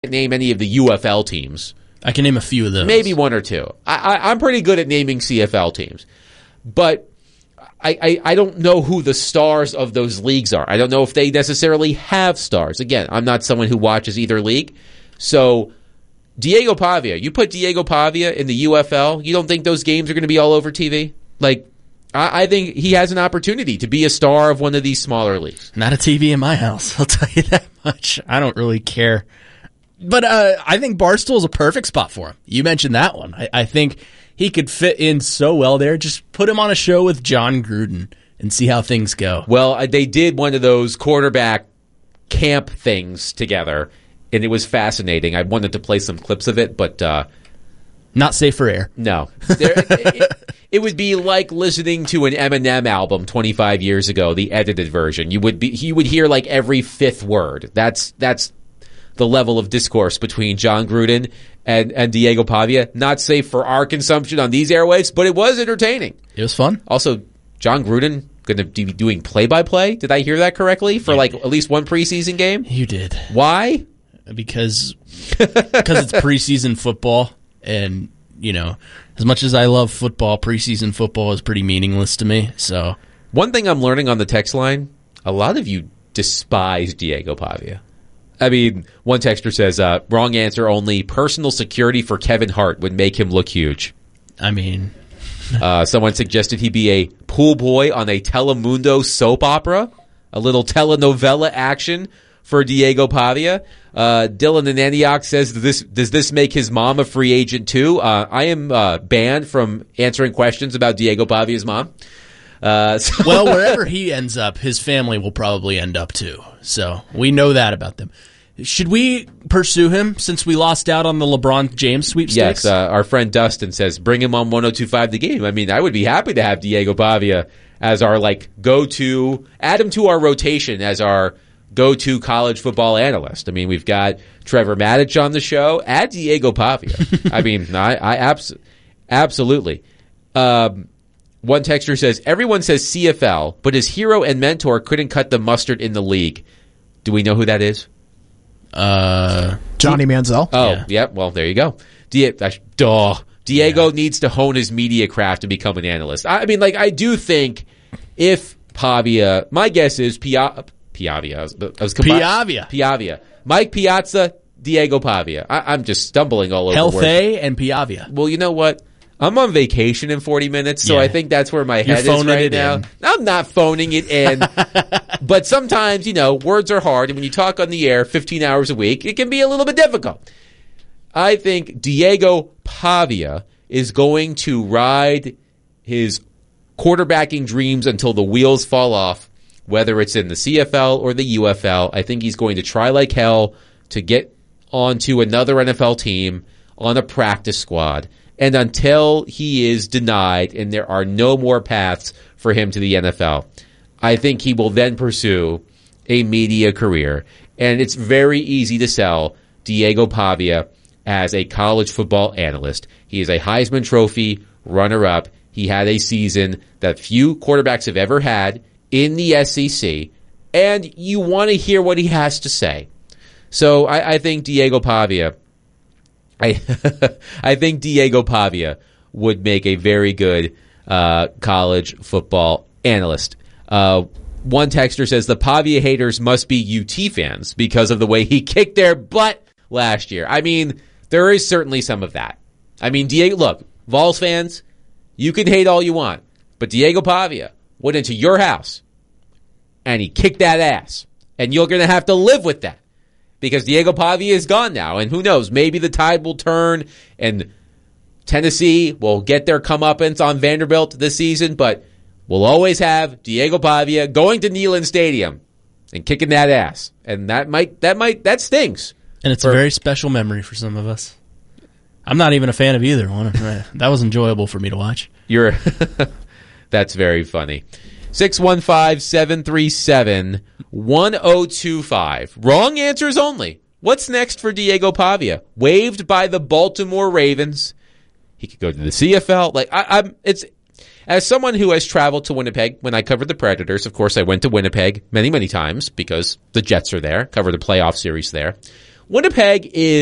name any of the UFL teams. I can name a few of those. Maybe one or two. I'm pretty good at naming CFL teams. But I don't know who the stars of those leagues are. I don't know if they necessarily have stars. Again, I'm not someone who watches either league. So Diego Pavia, you put Diego Pavia in the UFL, you don't think those games are going to be all over TV? Like, I think he has an opportunity to be a star of one of these smaller leagues. Not a TV in my house, I'll tell you that much. I don't really care. But I think Barstool is a perfect spot for him. You mentioned that one. I think he could fit in so well there. Just put him on a show with John Gruden and see how things go. Well, they did one of those quarterback camp things together, and it was fascinating. I wanted to play some clips of it, but not safe for air. No. It would be like listening to an Eminem album 25 years ago, the edited version. You would hear like every fifth word. That's the level of discourse between John Gruden and Diego Pavia. Not safe for our consumption on these airwaves, but it was entertaining. It was fun. Also, John Gruden going to be doing play-by-play? Did I hear that correctly? For like at least one preseason game? You did. Why? Because it's preseason football, and you know, as much as I love football, preseason football is pretty meaningless to me. So, one thing I'm learning on the text line, a lot of you despise Diego Pavia. I mean, one texter says, wrong answer only, personal security for Kevin Hart would make him look huge. I mean, someone suggested he be a pool boy on a Telemundo soap opera, a little telenovela action for Diego Pavia. Dylan in Antioch says, does this make his mom a free agent too? I am banned from answering questions about Diego Pavia's mom. Well, wherever he ends up, his family will probably end up too. So we know that about them. Should we pursue him since we lost out on the LeBron James sweepstakes? Yes, our friend Dustin says, bring him on 102.5 The Game. I mean, I would be happy to have Diego Pavia as our go-to, add him to our rotation as our go-to college football analyst. I mean, we've got Trevor Maddich on the show. Add Diego Pavia. I mean, I absolutely. One texter says, everyone says CFL, but his hero and mentor couldn't cut the mustard in the league. Do we know who that is? Johnny Manziel. Oh, yeah. Well, there you go. Diego needs to hone his media craft to become an analyst. I mean, I do think if Pavia, my guess is Piavia. Mike Piazza, Diego Pavia. I'm just stumbling all over. Healthy and Piavia. Well, you know what? I'm on vacation in 40 minutes, so I think that's where my head is right now. I'm not phoning it in. But sometimes, words are hard, and when you talk on the air 15 hours a week, it can be a little bit difficult. I think Diego Pavia is going to ride his quarterbacking dreams until the wheels fall off, whether it's in the CFL or the UFL. I think he's going to try like hell to get onto another NFL team on a practice squad. And until he is denied and there are no more paths for him to the NFL, I think he will then pursue a media career. And it's very easy to sell Diego Pavia as a college football analyst. He is a Heisman Trophy runner-up. He had a season that few quarterbacks have ever had in the SEC. And you want to hear what he has to say. So I think Diego Pavia... I think Diego Pavia would make a very good college football analyst. One texter says the Pavia haters must be UT fans because of the way he kicked their butt last year. I mean, there is certainly some of that. I mean, look, Vols fans, you can hate all you want, but Diego Pavia went into your house and he kicked that ass, and you're going to have to live with that. Because Diego Pavia is gone now, and who knows, maybe the tide will turn and Tennessee will get their comeuppance on Vanderbilt this season, but we'll always have Diego Pavia going to Neyland Stadium and kicking that ass. And that stings. And it's a very special memory for some of us. I'm not even a fan of either one. That was enjoyable for me to watch. That's very funny. 615-737-1025. Wrong answers only. What's next for Diego Pavia? Waived by the Baltimore Ravens. He could go to the CFL. It's as someone who has traveled to Winnipeg when I covered the Predators. Of course, I went to Winnipeg many, many times because the Jets are there. Covered the playoff series there. Winnipeg is